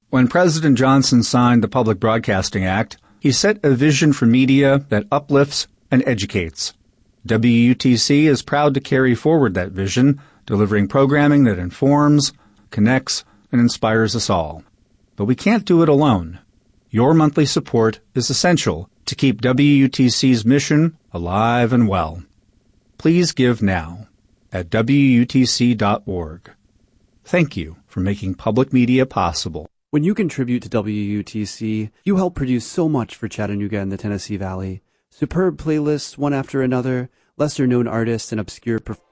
When President Johnson signed the Public Broadcasting Act, he set a vision for media that uplifts and educates. WUTC is proud to carry forward that vision, delivering programming that informs, connects, and inspires us all. But we can't do it alone. Your monthly support is essential to keep WUTC's mission alive and well. Please give now at WUTC.org. Thank you for making public media possible. When you contribute to WUTC, you help produce so much for Chattanooga and the Tennessee Valley. Superb playlists, one after another, lesser-known artists, and obscure